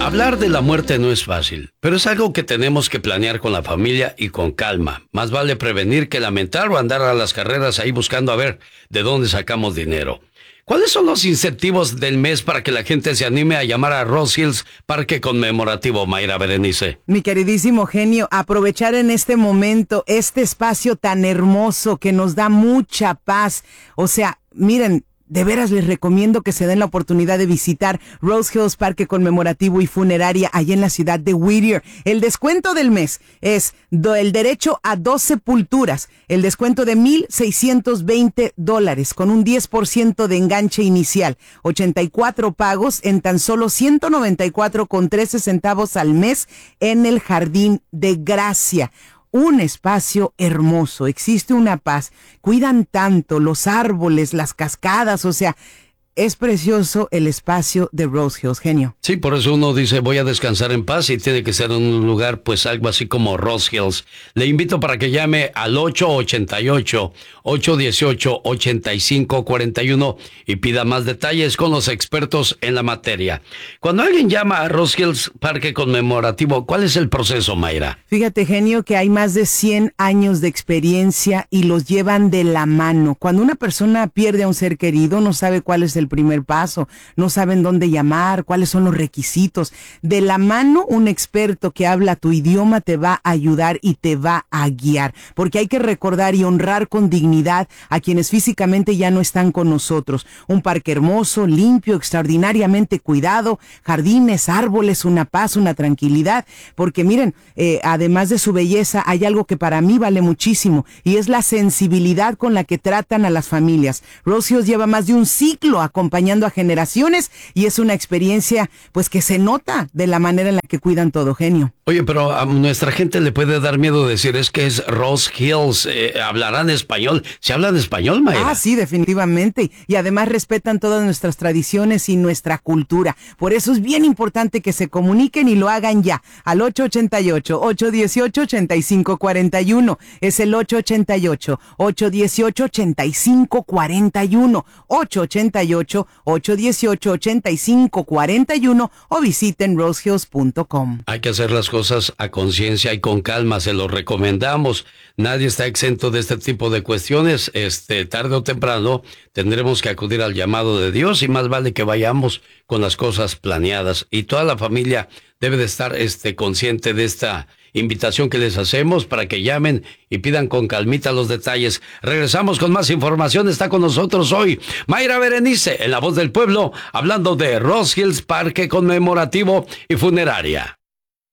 Hablar de la muerte no es fácil, pero es algo que tenemos que planear con la familia y con calma. Más vale prevenir que lamentar o andar a las carreras ahí buscando a ver de dónde sacamos dinero. ¿Cuáles son los incentivos del mes para que la gente se anime a llamar a Rose Hills Parque Conmemorativo, Mayra Berenice? Mi queridísimo genio, aprovechar en este momento este espacio tan hermoso que nos da mucha paz. O sea, miren, de veras les recomiendo que se den la oportunidad de visitar Rose Hills Parque Conmemorativo y Funeraria allá en la ciudad de Whittier. El descuento del mes es el derecho a 2 sepulturas, el descuento de $1,620 con un 10% de enganche inicial, 84 pagos en tan solo 194.13 centavos al mes en el Jardín de Gracia. Un espacio hermoso, existe una paz, cuidan tanto los árboles, las cascadas, o sea, es precioso el espacio de Rose Hills, genio. Sí, por eso uno dice voy a descansar en paz y tiene que ser en un lugar pues algo así como Rose Hills. Le invito para que llame al 888-818-8541 y pida más detalles con los expertos en la materia. Cuando alguien llama a Rose Hills Parque Conmemorativo, ¿cuál es el proceso, Mayra? Fíjate, genio, que hay más de 100 años de experiencia y los llevan de la mano. Cuando una persona pierde a un ser querido, no sabe cuál es el primer paso, no saben dónde llamar, cuáles son los requisitos. De la mano, un experto que habla tu idioma te va a ayudar y te va a guiar, porque hay que recordar y honrar con dignidad a quienes físicamente ya no están con nosotros. Un parque hermoso, limpio, extraordinariamente cuidado, jardines, árboles, una paz, una tranquilidad, porque miren, además de su belleza, hay algo que para mí vale muchísimo, y es la sensibilidad con la que tratan a las familias. Rose Hills lleva más de un siglo acompañando a generaciones y es una experiencia pues que se nota de la manera en la que cuidan todo, genio. Oye, pero a nuestra gente le puede dar miedo decir es que es Rose Hills, ¿hablarán español? ¿Se hablan español, Mayra? Ah, sí, definitivamente, y además respetan todas nuestras tradiciones y nuestra cultura. Por eso es bien importante que se comuniquen y lo hagan ya al 888-818-8541. Es el 888-818-8541, 888-818-8541 o visiten rosehills.com. Hay que hacer las cosas a conciencia y con calma, se lo recomendamos. Nadie está exento de este tipo de cuestiones. Tarde o temprano tendremos que acudir al llamado de Dios y más vale que vayamos con las cosas planeadas. Y toda la familia debe de estar consciente de esta invitación que les hacemos para que llamen y pidan con calmita los detalles. Regresamos con más información. Está con nosotros hoy Mayra Berenice en La Voz del Pueblo, hablando de Rose Hills Parque Conmemorativo y Funeraria.